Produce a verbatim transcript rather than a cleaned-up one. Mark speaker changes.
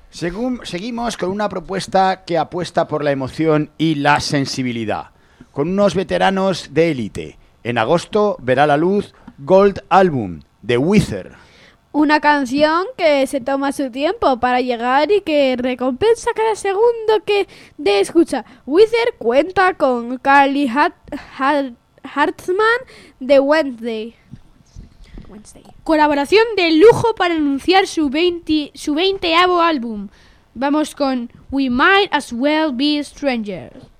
Speaker 1: Según, seguimos con una propuesta que apuesta por la emoción y la sensibilidad, con unos veteranos de élite. En agosto verá la luz Gold Album, de Weezer.
Speaker 2: Una canción que se toma su tiempo para llegar y que recompensa cada segundo que de escucha. Weezer cuenta con Carly Hart, Hart, Hartman de Wednesday. Wednesday.
Speaker 3: Colaboración de lujo para anunciar su veinte, su veinteavo álbum. Vamos con We Might As Well Be Strangers.